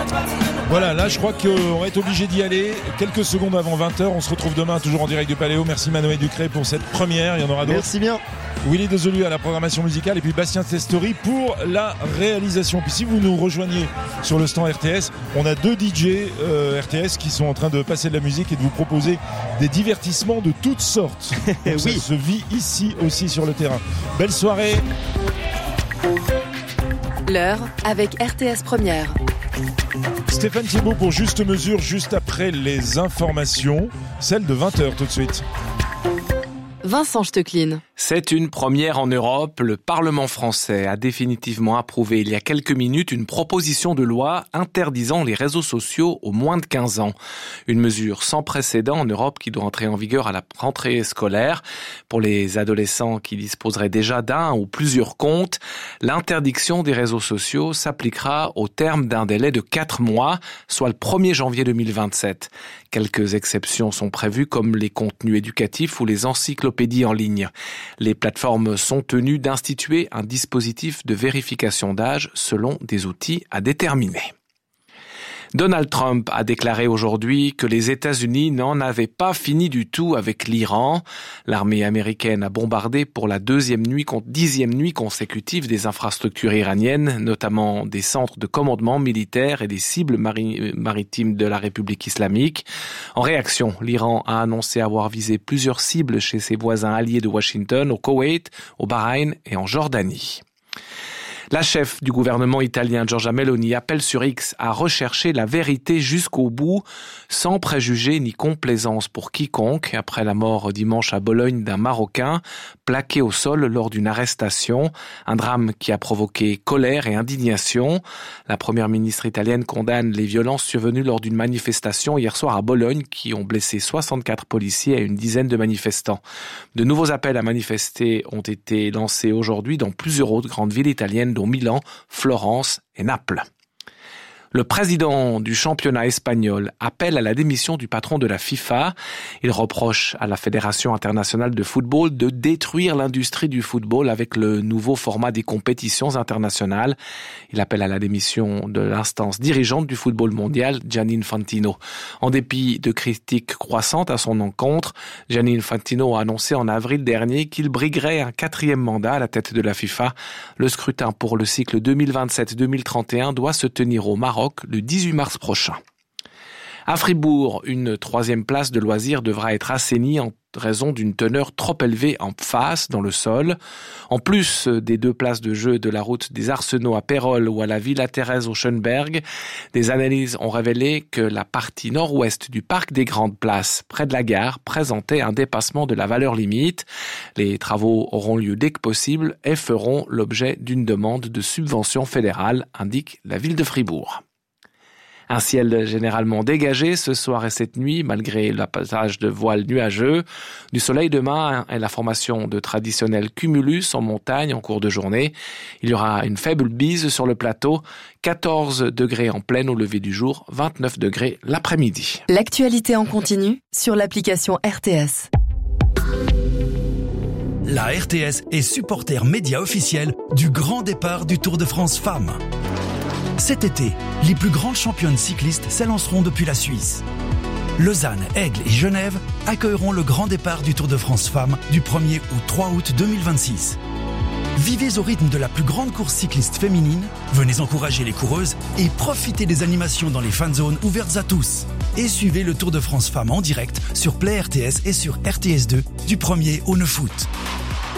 Voilà, là je crois qu'on va être obligé d'y aller. Quelques secondes avant 20h, on se retrouve demain toujours en direct du Paléo. Merci Manoé Ducré pour cette première, il y en aura d'autres. Merci bien. Willy Dezelu à la programmation musicale et puis Bastien Testori pour la réalisation. Puis si vous nous rejoignez sur le stand RTS, on a 2 DJ RTS qui sont en train de passer de la musique et de vous proposer des divertissements de toutes sortes. Donc oui. Ça se vit ici aussi sur le terrain. Belle soirée. L'heure avec RTS Première. Stéphane Thibault pour Juste Mesure, juste après les informations, celle de 20h tout de suite. Vincent Stecklin. C'est une première en Europe. Le Parlement français a définitivement approuvé il y a quelques minutes une proposition de loi interdisant les réseaux sociaux aux moins de 15 ans. Une mesure sans précédent en Europe qui doit entrer en vigueur à la rentrée scolaire. Pour les adolescents qui disposeraient déjà d'un ou plusieurs comptes, l'interdiction des réseaux sociaux s'appliquera au terme d'un délai de 4 mois, soit le 1er janvier 2027. Quelques exceptions sont prévues comme les contenus éducatifs ou les encyclopédies en ligne. Les plateformes sont tenues d'instituer un dispositif de vérification d'âge selon des outils à déterminer. Donald Trump a déclaré aujourd'hui que les États-Unis n'en avaient pas fini du tout avec l'Iran. L'armée américaine a bombardé pour la 10e nuit consécutive des infrastructures iraniennes, notamment des centres de commandement militaire et des cibles maritimes de la République islamique. En réaction, l'Iran a annoncé avoir visé plusieurs cibles chez ses voisins alliés de Washington, au Koweït, au Bahreïn et en Jordanie. La chef du gouvernement italien, Giorgia Meloni, appelle sur X à rechercher la vérité jusqu'au bout, sans préjugés ni complaisance pour quiconque, après la mort dimanche à Bologne d'un Marocain, plaqué au sol lors d'une arrestation, un drame qui a provoqué colère et indignation. La première ministre italienne condamne les violences survenues lors d'une manifestation hier soir à Bologne, qui ont blessé 64 policiers et une dizaine de manifestants. De nouveaux appels à manifester ont été lancés aujourd'hui dans plusieurs autres grandes villes italiennes, dont Milan, Florence et Naples. Le président du championnat espagnol appelle à la démission du patron de la FIFA. Il reproche à la Fédération internationale de football de détruire l'industrie du football avec le nouveau format des compétitions internationales. Il appelle à la démission de l'instance dirigeante du football mondial, Gianni Infantino. En dépit de critiques croissantes à son encontre, Gianni Infantino a annoncé en avril dernier qu'il briguerait un 4e mandat à la tête de la FIFA. Le scrutin pour le cycle 2027-2031 doit se tenir au Maroc le 18 mars prochain. À Fribourg, une 3e place de loisirs devra être assainie en raison d'une teneur trop élevée en PFAS dans le sol. En plus des 2 places de jeu de la route des Arsenaux à Pérol ou à la Villa Thérèse au Schönberg, des analyses ont révélé que la partie nord-ouest du parc des Grandes Places, près de la gare, présentait un dépassement de la valeur limite. Les travaux auront lieu dès que possible et feront l'objet d'une demande de subvention fédérale, indique la ville de Fribourg. Un ciel généralement dégagé ce soir et cette nuit, malgré le passage de voiles nuageux. Du soleil demain et la formation de traditionnels cumulus en montagne en cours de journée. Il y aura une faible bise sur le plateau, 14 degrés en pleine au lever du jour, 29 degrés l'après-midi. L'actualité en continu sur l'application RTS. La RTS est supporter média officiel du grand départ du Tour de France Femmes. Cet été, les plus grandes championnes cyclistes s'élanceront depuis la Suisse. Lausanne, Aigle et Genève accueilleront le grand départ du Tour de France Femmes du 1er au 3 août 2026. Vivez au rythme de la plus grande course cycliste féminine, venez encourager les coureuses et profitez des animations dans les fan zones ouvertes à tous. Et suivez le Tour de France Femmes en direct sur Play RTS et sur RTS2 du 1er au 9 août.